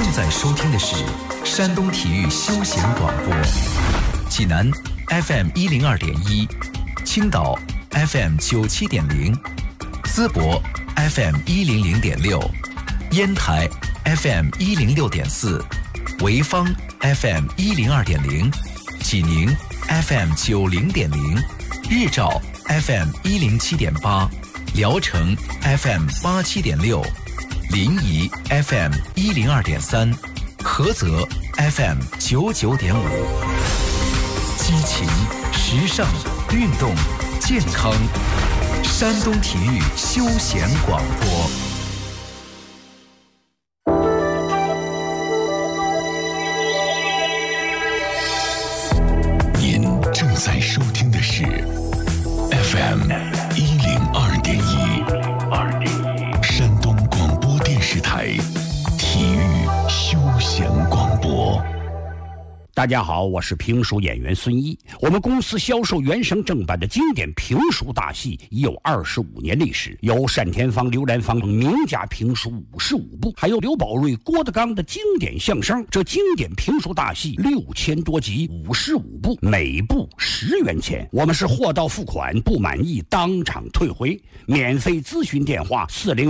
正在收听的是山东体育休闲广播，济南 FM102.1，青岛 FM97.0，淄博 FM100.6，烟台 FM106.4，潍坊 FM102.0，济宁 FM90.0，日照 FM107.8，辽城 FM87.6，临沂 FM102.3，菏泽 FM99.5。激情、时尚、运动、健康，山东体育休闲广播。 您正在收听的是 FM102.1，山东广播电视台体育休闲广播。 大家好，我是评书演员孙一。我们公司销售原声正版的经典评书大戏已有25年历史，有单田芳、刘兰芳等名家评书55部，还有刘宝瑞、郭德纲的经典相声。这经典评书大戏6000多集，55部，每部10元钱。我们是货到付款，不满意当场退回。免费咨询电话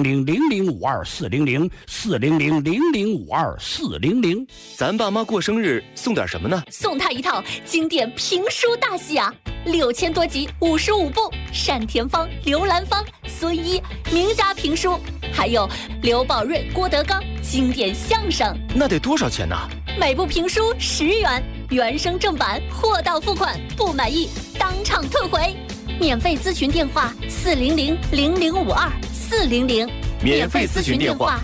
400-0052-400，400-0052-400。 咱爸妈过生日送点什么呢？ 送他一套经典评书大戏啊，6000多集，55部，单田芳、刘兰芳、孙一名家评书，还有刘宝瑞、郭德纲经典相声。 那得多少钱呢？ 每部评书10元，原声正版，货到付款，不满意当场退回。免费咨询电话400-0052-400， 免费咨询电话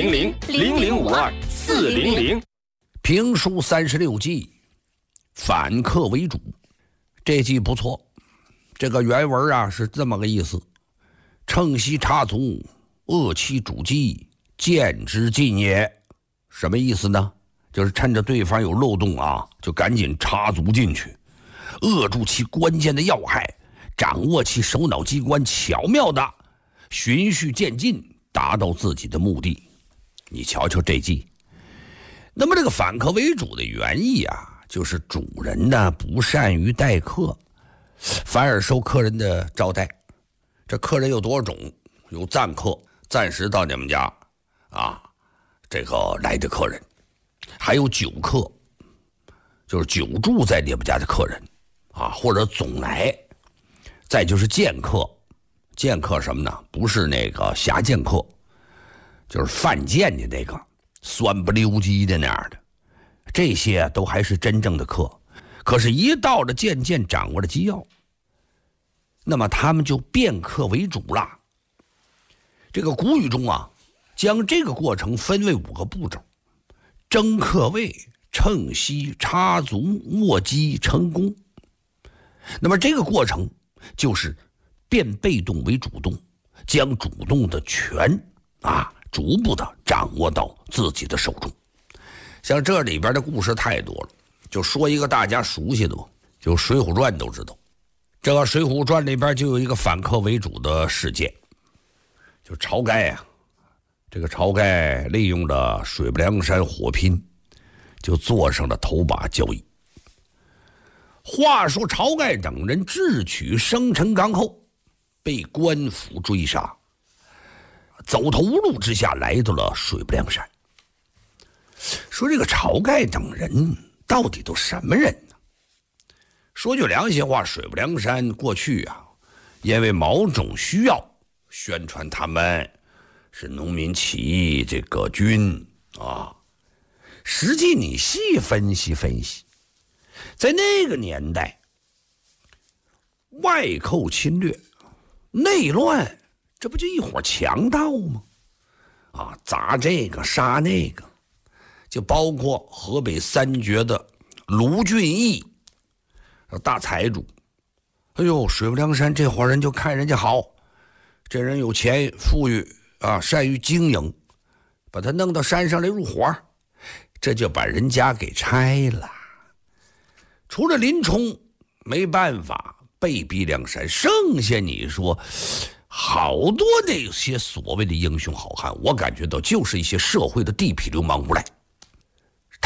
400-0052-400。 评书36季，反客为主，这季不错。这个原文啊是这么个意思：乘隙插足，扼其主机，见之尽也。什么意思呢？就是趁着对方有漏洞啊，就赶紧插足进去，扼住其关键的要害，掌握其首脑机关，巧妙的循序渐进，达到自己的目的。你瞧瞧这季。那么这个反客为主的原意啊，就是主人呢不善于待客，反而受客人的招待。这客人有多少种？有暂客，暂时到你们家啊，这个来的客人；还有久客，就是久住在你们家的客人啊，或者总来；再就是见客，见客什么呢？不是那个狭见客，就是犯贱的那个。酸不溜叽的那样的，这些都还是真正的客。可是，一到了渐渐掌握了机要，那么他们就变客为主了。这个古语中啊，将这个过程分为5个步骤：争客位、乘隙、插足、握机、成功。那么这个过程就是变被动为主动，将主动的权逐步的掌握到自己的手中。像这里边的故事太多了，就说一个大家熟悉的吧，就《水浒传》都知道。这个《水浒传》里边就有一个反客为主的事件，就晁盖啊，这个晁盖利用了水泊梁山火拼，就坐上了头把交椅。话说晁盖等人智取生辰纲后，被官府追杀，走投无路之下来到了水泊梁山。说这个晁盖等人到底都什么人呢？说句良心话，水泊梁山过去啊，因为某种需要，宣传他们是农民起义这个军啊。实际你细分析分析，在那个年代，外寇侵略，内乱，这不就一伙强盗吗？砸这个杀那个，就包括河北三绝的卢俊义，大财主。哎呦，水泊梁山这伙人就看人家好，这人有钱富裕啊，善于经营，把他弄到山上来入伙，这就把人家给拆了。除了林冲没办法被逼梁山，剩下你说好多那些所谓的英雄好汉，我感觉到就是一些社会的地痞流氓无赖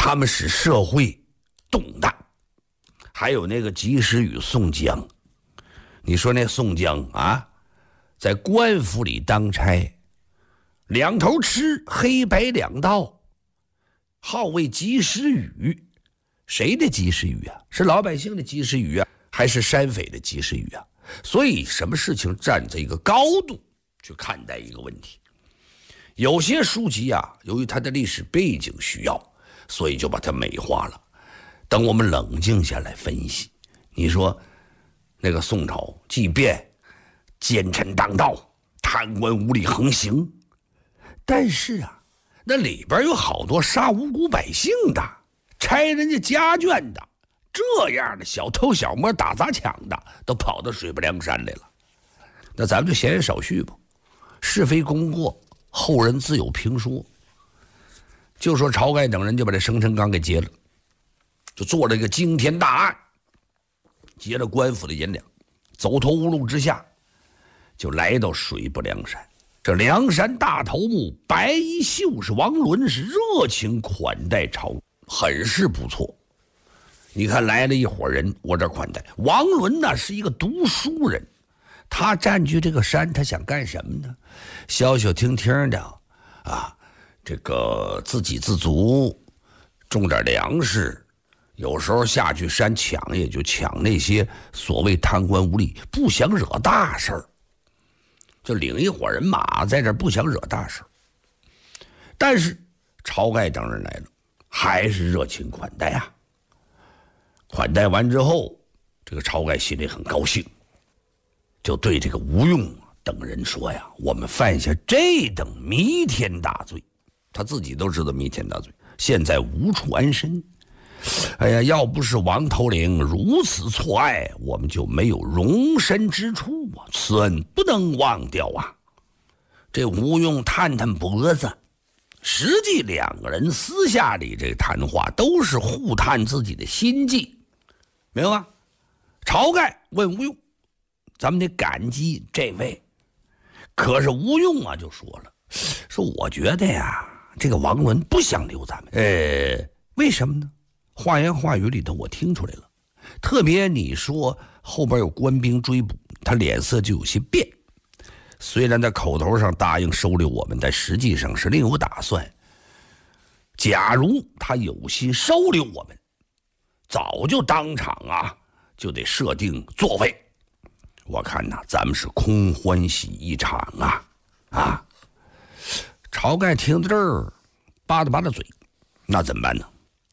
他们使社会动荡。还有那个及时雨宋江，你说那宋江啊，在官府里当差，两头吃，黑白两道，号为及时雨。谁的及时雨啊？是老百姓的及时雨啊，还是山匪的及时雨啊？所以什么事情站在一个高度去看待一个问题。有些书籍啊，由于它的历史背景需要，所以就把它美化了。等我们冷静下来分析，你说那个宋朝即便奸臣当道，贪官污吏横行，但是啊，那里边有好多杀无辜百姓的，拆人家家眷的，这样的小偷小摸打砸抢的都跑到水泊梁山来了。那咱们就闲言少叙吧，是非功过后人自有评说。就说晁盖等人就把这生辰纲给劫了，就做了一个惊天大案，劫了官府的银两，走投无路之下，就来到水泊梁山。这梁山大头目白衣秀士王伦是热情款待晁，很是不错。你看来了一伙人，我这款待王伦呢，是一个读书人，他占据这个山，他想干什么呢？消消停停的啊，这个自给自足，种点粮食，有时候下去山抢，也就抢那些所谓贪官污吏，不想惹大事儿，就领一伙人马在这儿，不想惹大事儿。但是晁盖等人来了，还是热情款待啊。款待完之后，这个晁盖心里很高兴，就对这个吴用等人说呀：“我们犯下这等弥天大罪，他自己都知道弥天大罪，现在无处安身。哎呀，要不是王头领如此错爱，我们就没有容身之处啊！此恩不能忘掉啊！”这吴用探探脖子，实际两个人私下里这谈话都是互探自己的心迹，明白吗？晁盖问吴用：“咱们得感激这位。”可是吴用啊就说了：“说我觉得呀，这个王伦不想留咱们。为什么呢？话言话语里头我听出来了，特别你说后边有官兵追捕，他脸色就有些变。虽然在口头上答应收留我们，但实际上是另有打算。假如他有心收留我们，早就当场啊就得设定座位。我看呐，咱们是空欢喜一场啊！”晁盖听到这儿，扒拉嘴，那怎么办呢？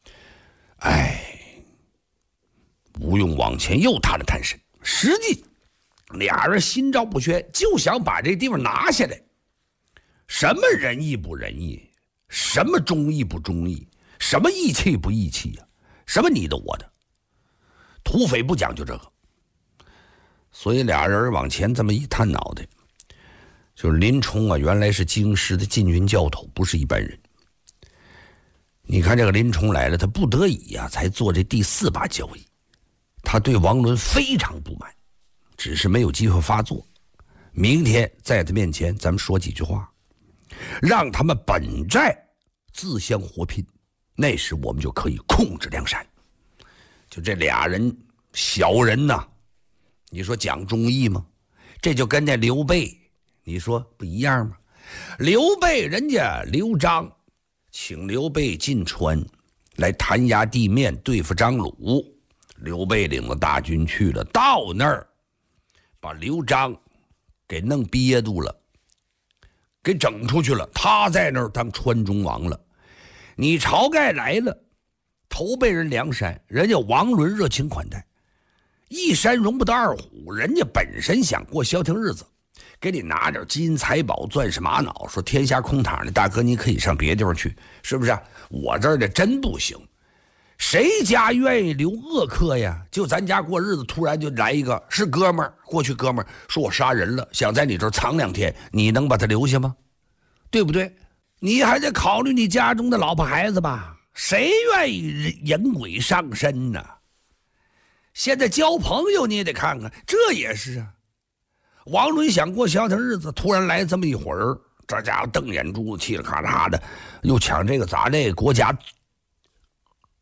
吴用往前又探了探身，实际俩人心照不宣，就想把这地方拿下来。什么仁义不仁义，什么忠义不忠义，什么义气不义气呀？什么你的我的，土匪不讲究这个。所以俩人往前这么一探脑袋，就是林冲啊，原来是京师的禁军教头，不是一般人。你看这个林冲来了，他不得已啊，才做这第4把交椅。他对王伦非常不满，只是没有机会发作。明天在他面前，咱们说几句话，让他们本寨自相活拼，那时我们就可以控制梁山。就这俩人小人呐，你说讲忠义吗？这就跟那刘备，你说不一样吗？刘备人家刘璋请刘备进川来弹压地面对付张鲁，刘备领了大军去了，到那儿把刘璋给弄憋住了，给整出去了，他在那儿当川中王了。你晁盖来了，投奔人梁山，人家王伦热情款待，一山容不得二虎，人家本身想过消停日子，给你拿点金银财宝、钻石玛瑙，说天下空躺的，大哥你可以上别地方去，是不是啊？我这儿的真不行，谁家愿意留恶客呀？就咱家过日子，突然就来一个是哥们儿，过去哥们儿说我杀人了，想在你这儿藏2天，你能把他留下吗？对不对？你还得考虑你家中的老婆孩子吧，谁愿意引鬼上身呢？现在交朋友你也得看看，这也是啊。王伦想过消停日子，突然来这么一伙人，这家伙瞪眼珠子，气了咔嚓的，又抢这个砸那个，国家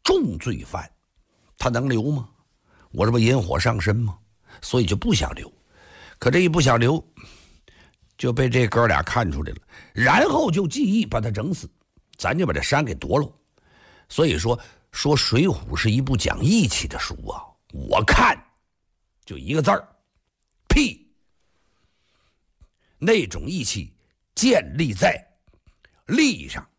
重罪犯，他能留吗？我这不引火上身吗？所以就不想留。可这一不想留，就被这哥俩看出来了，然后就计议把他整死，咱就把这山给夺了。所以说《水浒》是一部讲义气的书啊，我看就一个字儿，屁。那种义气建立在利上，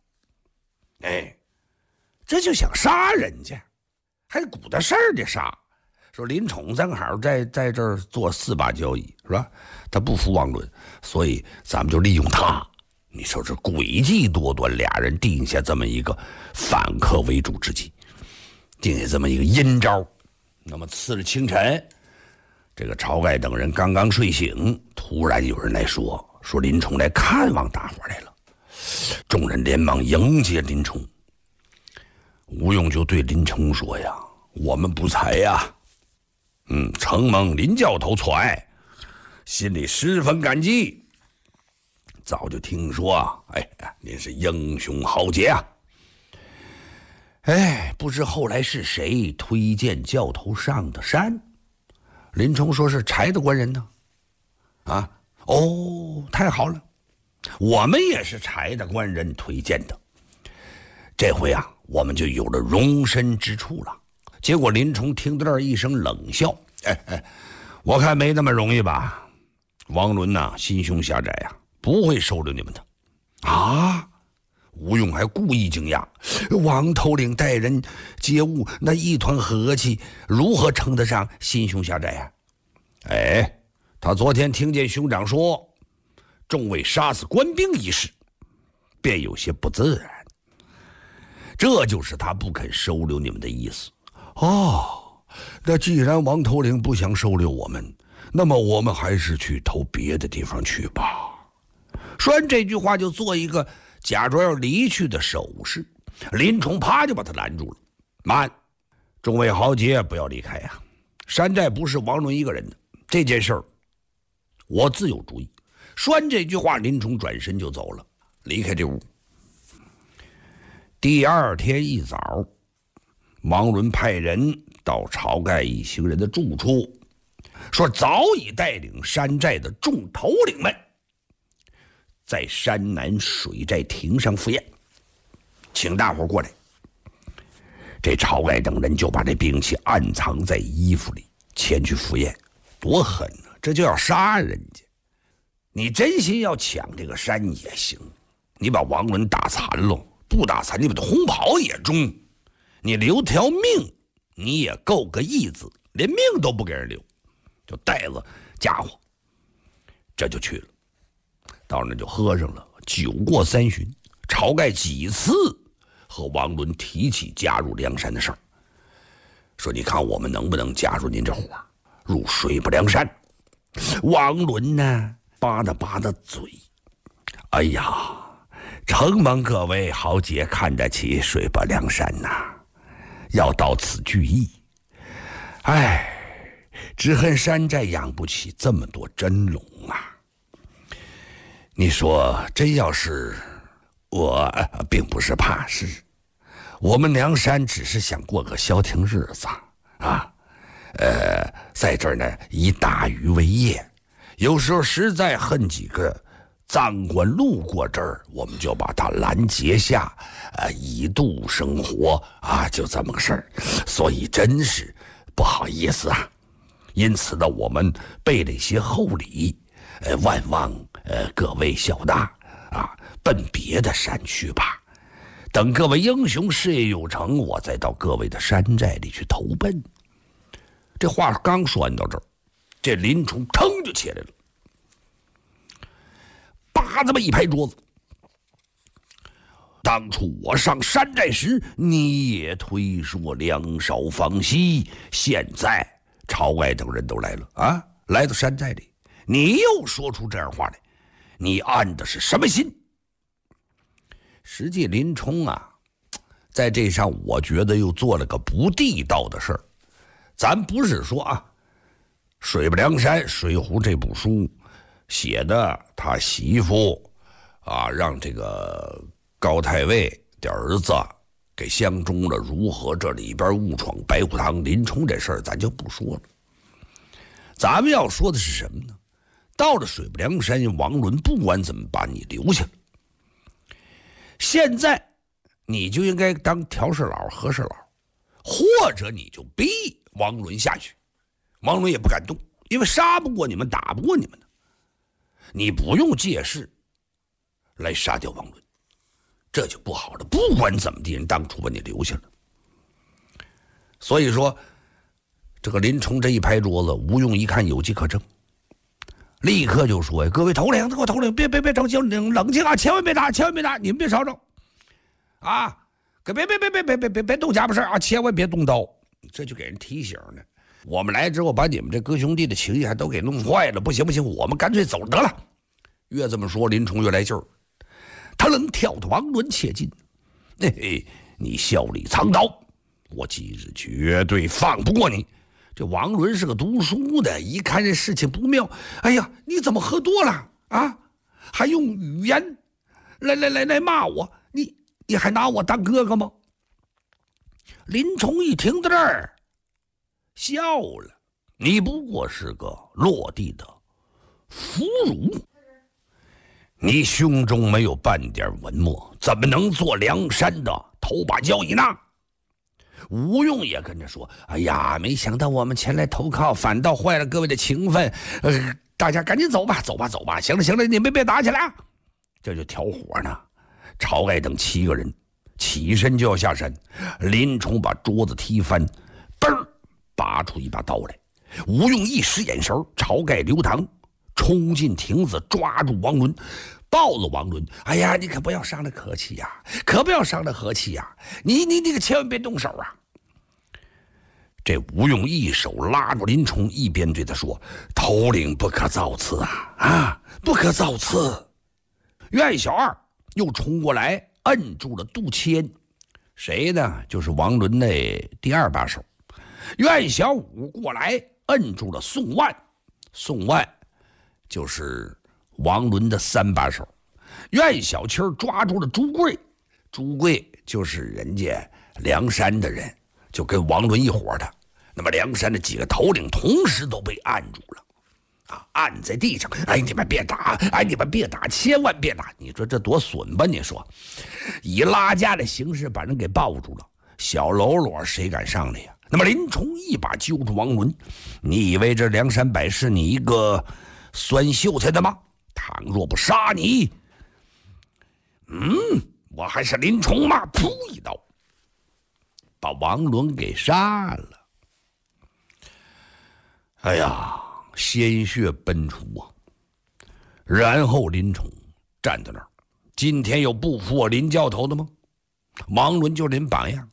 这就想杀人家，还鼓捣事儿的杀。说林冲正好在这儿做4把交椅，是吧？他不服王伦，所以咱们就利用他。你说这诡计多端，俩人定下这么一个反客为主之计，定下这么一个阴招。那么次日清晨，这个晁盖等人刚刚睡醒，突然有人来说林冲来看望大伙来了。众人连忙迎接林冲。吴用就对林冲说呀：“我们不才呀，承蒙林教头错爱，心里十分感激。早就听说您是英雄豪杰啊。不知后来是谁推荐教头上的山？”林冲说：“是柴的官人呢。”太好了，我们也是柴的官人推荐的。这回我们就有了容身之处了。结果林冲听到这儿一声冷笑：“我看没那么容易吧？王伦心胸狭窄不会收留你们的。”吴用还故意惊讶：“王头领待人接物那一团和气，如何称得上心胸狭窄他昨天听见兄长说众位杀死官兵一事，便有些不自然，这就是他不肯收留你们的意思。那既然王头领不想收留我们，那么我们还是去投别的地方去吧。”说完这句话就做一个假装要离去的手势，林冲啪就把他拦住了：“慢，众位豪杰不要离开山寨不是王伦一个人的，这件事儿我自有主意。”说完这句话，林冲转身就走了，离开这屋。第二天一早，王伦派人到晁盖一行人的住处，说早已带领山寨的众头领们在山南水寨亭上赴宴，请大伙过来。这晁盖等人就把这兵器暗藏在衣服里，前去赴宴。多狠啊！这就要杀人家。你真心要抢这个山也行，你把王伦打残了，不打残你把他轰跑也中，你留条命你也够个义字，连命都不给人留，就带着家伙这就去了。到那就喝上了。酒过3巡，晁盖几次和王伦提起加入梁山的事儿，说你看我们能不能加入您这伙入水泊梁山。王伦呢扒拉嘴：“承蒙各位豪杰看得起水泊梁山要到此聚义。只恨山寨养不起这么多真龙你说真要是我，并不是怕事，我们梁山只是想过个消停日子在这儿呢以打鱼为业，有时候实在恨几个赃官路过这儿，我们就把他拦截下，以度生活就这么个事儿，所以真是不好意思因此呢，我们备了一些厚礼，万望各位笑纳奔别的山去吧。等各位英雄事业有成，我再到各位的山寨里去投奔。这话刚说完到这儿，这林冲腾就起来了，叭这么一拍桌子：“当初我上山寨时，你也推说梁少房西，现在晁盖等人都来了来到山寨里，你又说出这样话来，你安的是什么心？”实际林冲在这上我觉得又做了个不地道的事儿。咱不是说水泊梁山水浒这部书写的他媳妇让这个高太尉的儿子给相中了，如何这里边误闯白虎堂林冲这事儿咱就不说了。咱们要说的是什么呢？到了水泊梁山，王伦不管怎么把你留下了，现在你就应该当调事佬、和事佬，或者你就逼王伦下去。王伦也不敢动，因为杀不过你们，打不过你们的，你不用借势来杀掉王伦，这就不好了。不管怎么地，人当初把你留下了。所以说，这个林冲这一拍桌子，吴用一看有机可乘，立刻就说：“各位头领，别着急，冷静啊，千万别打，你们别吵吵啊！别动家伙事啊，千万别动刀。”这就给人提醒呢。我们来之后把你们这哥兄弟的情谊还都给弄坏了，不行，我们干脆走得了。越这么说，林冲越来劲儿，他能跳得王伦切近。嘿嘿，你笑里藏刀，我今日绝对放不过你。这王伦是个读书的，一看这事情不妙，哎呀，你怎么喝多了啊？还用语言来骂我？你还拿我当哥哥吗？林冲一听到这儿，笑了。你不过是个落地的俘虏，你胸中没有半点文墨，怎么能做梁山的头把交椅呢？吴用也跟着说：“哎呀，没想到我们前来投靠，反倒坏了各位的情分。大家赶紧走吧。行了，你们别打起来啊！”这就挑火呢。晁盖等7个人起身就要下山，林冲把桌子踢翻，嘣，拔出一把刀来。吴用一使眼神，晁盖、刘唐冲进亭子，抓住王伦，抱了王伦。哎呀，你可不要伤了和气呀，你可千万别动手啊！这吴用一手拉住林冲，一边对他说：“头领不可造次啊，不可造次。”苑小二又冲过来，摁住了杜迁。谁呢？就是王伦的第2把手。苑小五过来摁住了宋万，宋万就是王伦的3把手。苑小七抓住了朱贵，朱贵就是人家梁山的人，就跟王伦一伙的。那么梁山的几个头领同时都被按住了啊，按在地上。哎，你们别打，千万别打！你说这多损吧？你说，以拉架的形式把人给抱住了，小喽啰谁敢上来呀？那么林冲一把揪住王伦，你以为这梁山百是你一个酸秀才的吗？倘若不杀你，我还是林冲吗？噗一刀，把王伦给杀了。哎呀，鲜血奔出啊！然后林冲站在那儿，今天有不服我林教头的吗？王伦就领榜样，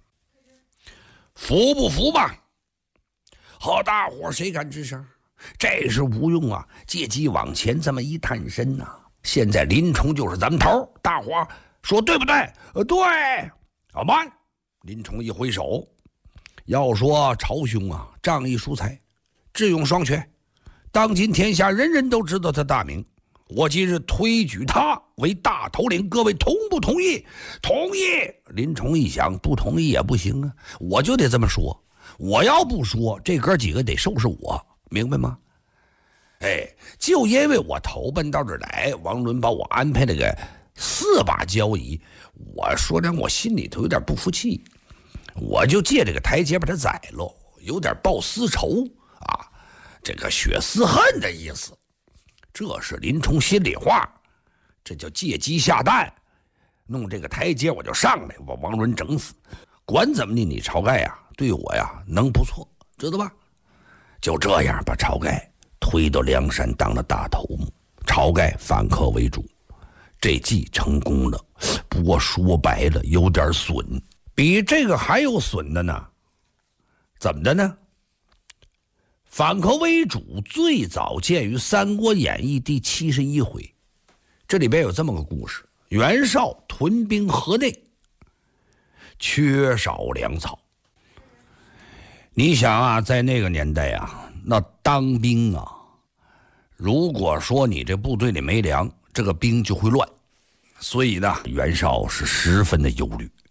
服不服吧？好，大伙谁敢吱声？这是吴用啊，借机往前这么一探身呐。现在林冲就是咱们头，大伙说对不对？对。好吧，林冲一挥手，要说曹兄啊，仗义疏财，智勇双全，当今天下人人都知道他大名。我今日推举他为大头领，各位同不同意？同意。林冲一想，不同意也不行啊，我就得这么说。我要不说，这哥几个得收拾我，明白吗？哎，就因为我投奔到这儿来，王伦把我安排了个4把交椅，我说让我心里头有点不服气，我就借这个台阶把他宰了，有点报私仇啊，这个雪私恨的意思。这是林冲心里话，这叫借鸡下蛋，弄这个台阶我就上来，把王伦整死。管怎么的，你晁盖呀，对我呀能不错，知道吧？就这样把晁盖推到梁山当了大头目，晁盖反客为主，这计成功了。不过说白了有点损，比这个还有损的呢。怎么的呢？反客为主最早见于《三国演义》第71回，这里边有这么个故事：袁绍屯兵河内，缺少粮草。你想啊，在那个年代啊，那当兵啊，如果说你这部队里没粮，这个兵就会乱。所以呢，袁绍是十分的忧虑。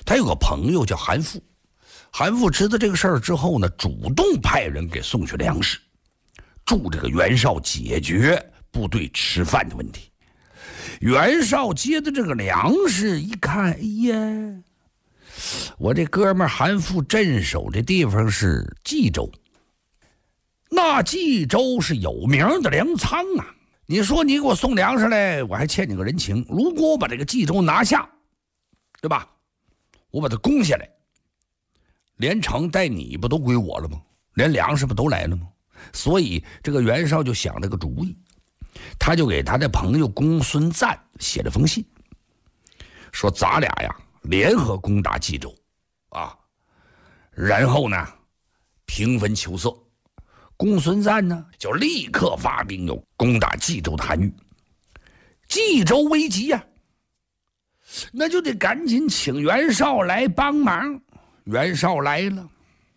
他有个朋友叫韩富，韩富知道这个事儿之后呢，主动派人给送去粮食，助这个袁绍解决部队吃饭的问题。袁绍接的这个粮食一看，哎呀，我这哥们儿韩富镇守的地方是冀州，那冀州是有名的粮仓啊。你说你给我送粮食来，我还欠你个人情。如果我把这个冀州拿下，对吧？我把它攻下来，连城带你不都归我了吗？连粮食不都来了吗？所以这个袁绍就想了个主意，他就给他的朋友公孙瓒写了封信，说咱俩呀联合攻打冀州啊，然后呢平分秋色。公孙瓒呢就立刻发兵要攻打冀州的韩愈。冀州危急呀，那就得赶紧请袁绍来帮忙。袁绍来了，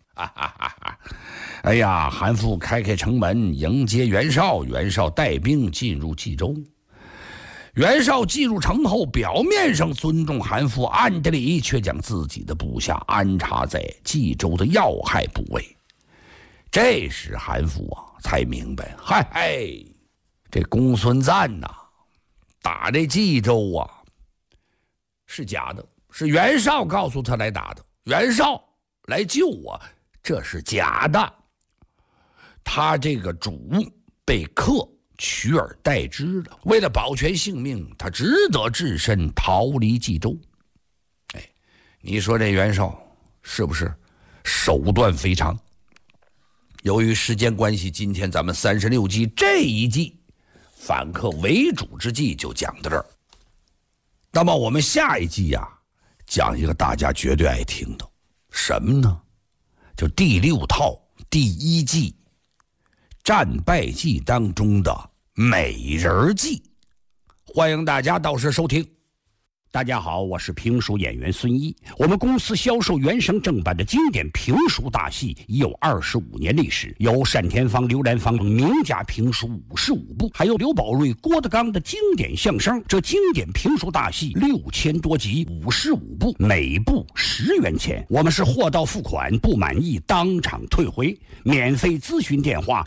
哎呀，韩馥开城门迎接袁绍，袁绍带兵进入冀州。袁绍进入城后，表面上尊重韩馥，暗地里却将自己的部下安插在冀州的要害部位。这时韩馥啊才明白，这公孙瓒呐打这冀州啊是假的，是袁绍告诉他来打的，袁绍来救我，这是假的。他这个主被克取而代之了，为了保全性命，他只得置身逃离冀州。你说这袁绍是不是手段非常？由于时间关系，今天咱们36集这一季反客为主之计就讲到这儿。那么我们下一季呀，讲一个大家绝对爱听的，什么呢？就第6套第1季战败记当中的美人计，欢迎大家到时收听。 大家好，我是评书演员孙一。我们公司销售原声正版的经典评书大戏已有25年历史，有单田芳、刘兰芳名家评书55部，还有刘宝瑞、郭德纲的经典相声。这经典评书大戏6000多集，55部，每部10元钱。我们是货到付款，不满意当场退回。免费咨询电话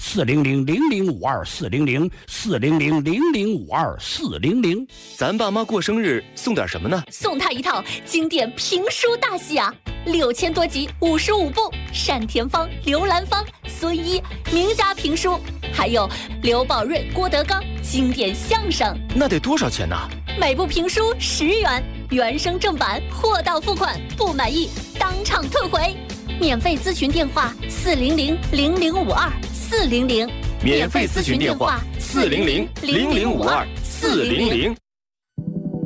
400-0052-400，400-0052-400。 咱爸妈过生日送点什么呢？ 送他一套经典评书大戏啊，6000多集，55部，单田芳、刘兰芳、孙一名家评书，还有刘宝瑞、郭德纲经典相声。 那得多少钱呢？ 每部评书10元，原声正版，货到付款，不满意当场退回。免费咨询电话400-0052-400， 免费咨询电话400-0052-400。